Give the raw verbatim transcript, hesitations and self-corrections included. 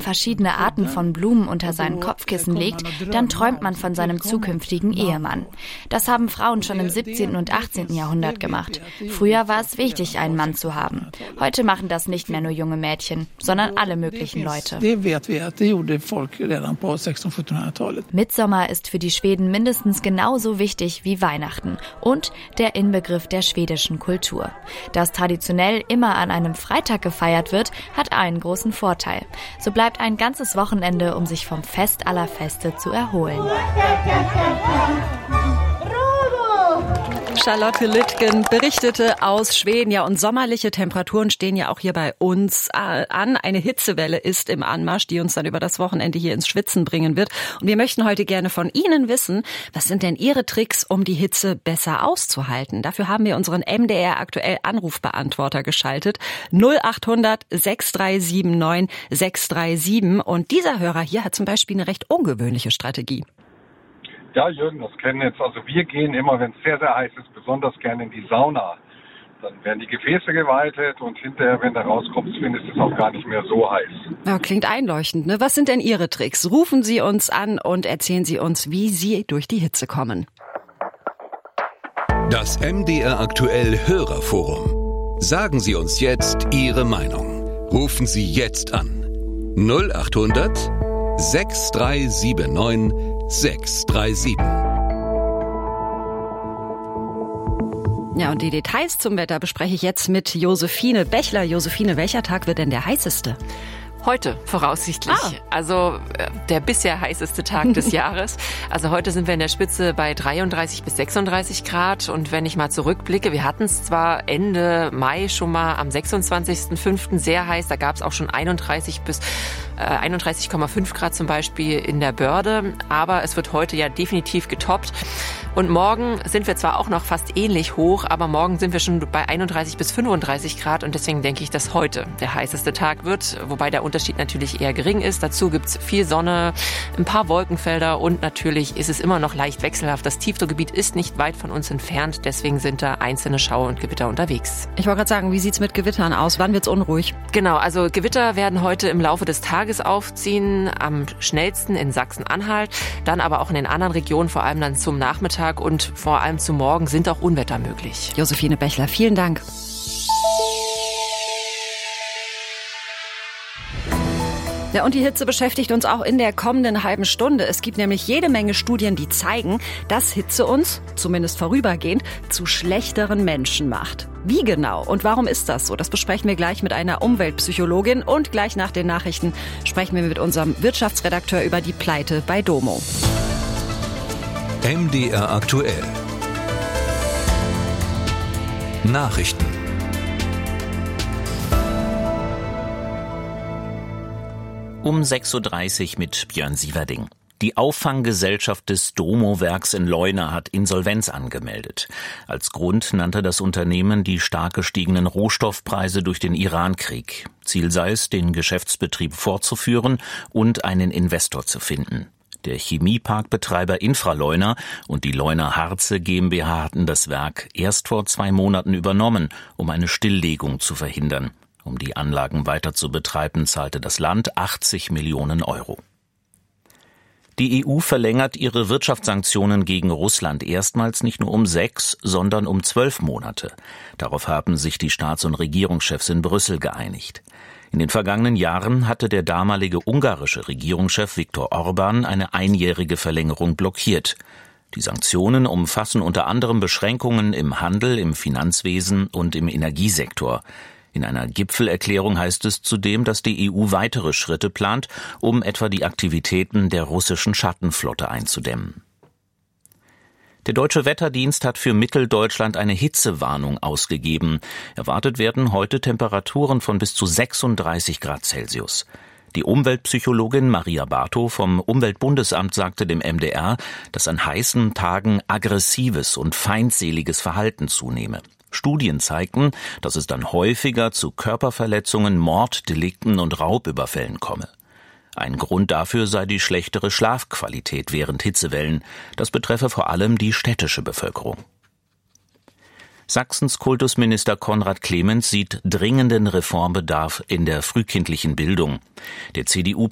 verschiedene Arten von Blumen unter seinen Kopfkissen legt, dann träumt man von seinem zukünftigen Ehemann. Das haben Frauen schon im siebzehnten und achtzehnten Jahrhundert gemacht. Früher war es wichtig, einen Mann zu haben. Heute machen das nicht mehr nur junge Mädchen, sondern alle möglichen Leute. Mitsommer ist für die Schweden mindestens genauso wichtig wie Weihnachten und der Inbegriff der schwedischen Kultur. Dass traditionell immer an einem Freitag gefeiert wird, hat einen großen Vorteil. So bleibt ein ganzes Wochenende, um sich vom Fest aller Feste zu erholen. Charlotte Lütgen berichtete aus Schweden. Ja, und sommerliche Temperaturen stehen ja auch hier bei uns an. Eine Hitzewelle ist im Anmarsch, die uns dann über das Wochenende hier ins Schwitzen bringen wird. Und wir möchten heute gerne von Ihnen wissen, was sind denn Ihre Tricks, um die Hitze besser auszuhalten? Dafür haben wir unseren M D R aktuell Anrufbeantworter geschaltet. null achthundert sechs drei sieben neun sechs drei sieben. Und dieser Hörer hier hat zum Beispiel eine recht ungewöhnliche Strategie. Ja, Jürgen, das kennen jetzt. Also wir gehen immer, wenn es sehr, sehr heiß ist, besonders gerne in die Sauna. Dann werden die Gefäße geweitet und hinterher, wenn du rauskommst, findest du es auch gar nicht mehr so heiß. Ja, klingt einleuchtend, ne? Was sind denn Ihre Tricks? Rufen Sie uns an und erzählen Sie uns, wie Sie durch die Hitze kommen. Das M D R aktuell Hörerforum. Sagen Sie uns jetzt Ihre Meinung. Rufen Sie jetzt an. null achthundert sechs drei sieben neun sechs drei sieben. Ja, und die Details zum Wetter bespreche ich jetzt mit Josephine Bechler. Josephine, welcher Tag wird denn der heißeste? Heute voraussichtlich. Ah. Also der bisher heißeste Tag des Jahres. Also heute sind wir in der Spitze bei dreiunddreißig bis sechsunddreißig Grad. Und wenn ich mal zurückblicke, wir hatten es zwar Ende Mai schon mal am sechsundzwanzigsten fünften sehr heiß. Da gab es auch schon einunddreißig bis einunddreißig Komma fünf Grad zum Beispiel in der Börde. Aber es wird heute ja definitiv getoppt. Und morgen sind wir zwar auch noch fast ähnlich hoch, aber morgen sind wir schon bei einunddreißig bis fünfunddreißig Grad. Und deswegen denke ich, dass heute der heißeste Tag wird, wobei der Unterschied natürlich eher gering ist. Dazu gibt's viel Sonne, ein paar Wolkenfelder und natürlich ist es immer noch leicht wechselhaft. Das Tiefdruckgebiet ist nicht weit von uns entfernt, deswegen sind da einzelne Schauer und Gewitter unterwegs. Ich wollte gerade sagen, wie sieht's mit Gewittern aus? Wann wird's unruhig? Genau, also Gewitter werden heute im Laufe des Tages aufziehen, am schnellsten in Sachsen-Anhalt, dann aber auch in den anderen Regionen, vor allem dann zum Nachmittag und vor allem zum Morgen sind auch Unwetter möglich. Josephine Bechler, vielen Dank. Ja, und die Hitze beschäftigt uns auch in der kommenden halben Stunde. Es gibt nämlich jede Menge Studien, die zeigen, dass Hitze uns, zumindest vorübergehend, zu schlechteren Menschen macht. Wie genau und warum ist das so? Das besprechen wir gleich mit einer Umweltpsychologin und gleich nach den Nachrichten sprechen wir mit unserem Wirtschaftsredakteur über die Pleite bei Domo. M D R aktuell. Nachrichten. Um sechs Uhr dreißig mit Björn Sieverding. Die Auffanggesellschaft des Domo-Werks in Leuna hat Insolvenz angemeldet. Als Grund nannte das Unternehmen die stark gestiegenen Rohstoffpreise durch den Irankrieg. Ziel sei es, den Geschäftsbetrieb fortzuführen und einen Investor zu finden. Der Chemieparkbetreiber Infraleuna und die Leuna Harze GmbH hatten das Werk erst vor zwei Monaten übernommen, um eine Stilllegung zu verhindern. Um die Anlagen weiter zu betreiben, zahlte das Land achtzig Millionen Euro. Die E U verlängert ihre Wirtschaftssanktionen gegen Russland erstmals nicht nur um sechs, sondern um zwölf Monate. Darauf haben sich die Staats- und Regierungschefs in Brüssel geeinigt. In den vergangenen Jahren hatte der damalige ungarische Regierungschef Viktor Orbán eine einjährige Verlängerung blockiert. Die Sanktionen umfassen unter anderem Beschränkungen im Handel, im Finanzwesen und im Energiesektor. In einer Gipfelerklärung heißt es zudem, dass die E U weitere Schritte plant, um etwa die Aktivitäten der russischen Schattenflotte einzudämmen. Der Deutsche Wetterdienst hat für Mitteldeutschland eine Hitzewarnung ausgegeben. Erwartet werden heute Temperaturen von bis zu sechsunddreißig Grad Celsius. Die Umweltpsychologin Maria Bartow vom Umweltbundesamt sagte dem M D R, dass an heißen Tagen aggressives und feindseliges Verhalten zunehme. Studien zeigten, dass es dann häufiger zu Körperverletzungen, Morddelikten und Raubüberfällen komme. Ein Grund dafür sei die schlechtere Schlafqualität während Hitzewellen. Das betreffe vor allem die städtische Bevölkerung. Sachsens Kultusminister Konrad Clemens sieht dringenden Reformbedarf in der frühkindlichen Bildung. Der C D U